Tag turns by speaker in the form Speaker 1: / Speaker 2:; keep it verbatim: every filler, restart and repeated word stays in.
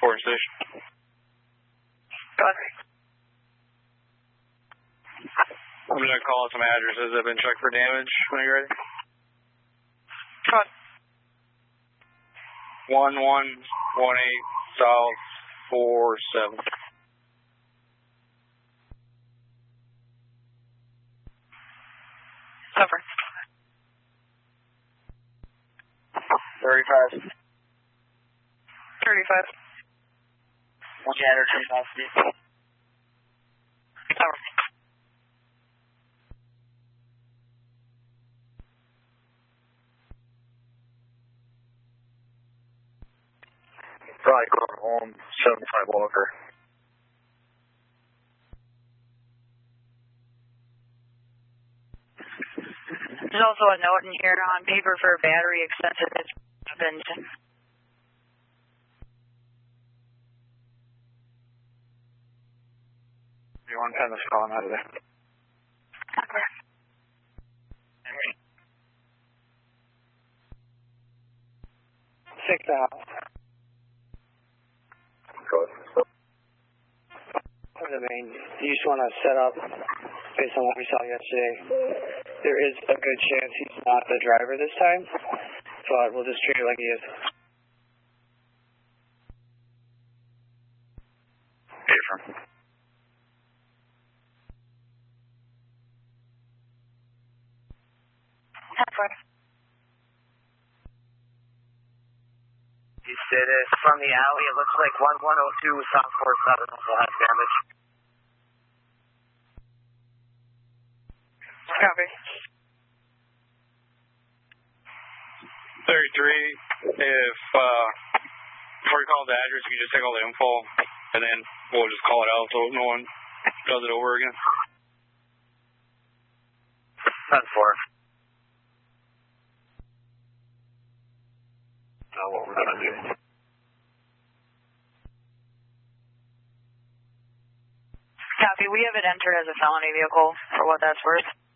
Speaker 1: Report station.
Speaker 2: Go ahead.
Speaker 1: I'm going to call out some addresses that have been checked for damage when you're ready.
Speaker 2: Go ahead.
Speaker 1: one one one eight South four seven.
Speaker 2: Over.
Speaker 1: thirty-five.
Speaker 2: thirty-five.
Speaker 1: One Gator, thirty-five, Steve.
Speaker 2: Over.
Speaker 1: Probably going home, seventy-five Walker.
Speaker 2: There's also a note in here on paper for battery extension that's happened.
Speaker 1: You want to pen this call out of there?
Speaker 2: Okay.
Speaker 3: Six out. The main, you just want to set up, based on what we saw yesterday, there is a good chance he's not the driver this time, but we'll just treat it like he is.
Speaker 1: Different.
Speaker 2: Halfway.
Speaker 4: He said it from the alley. It looks like one one oh two South four seven also has damage.
Speaker 2: Copy.
Speaker 1: thirty-three, if, uh, before you call the address, you can just take all the info, and then we'll just call it out so no one does it over again.
Speaker 4: ten four.
Speaker 1: Now what we're going to do.
Speaker 2: Copy. We have it entered as a felony vehicle for what that's worth.